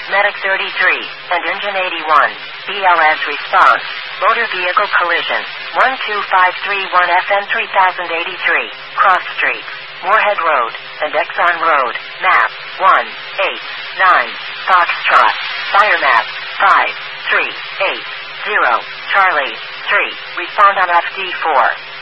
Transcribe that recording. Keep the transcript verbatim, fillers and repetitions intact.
Medic thirty-three, and Engine eighty-one. B L S response. Motor vehicle collision. one two five three one F N three thousand eighty-three. Cross Street. Moorhead Road, and Exxon Road. Map. one eight nine. Foxtrot. Fire map. five three eight zero. Charlie. three. Respond on F D four.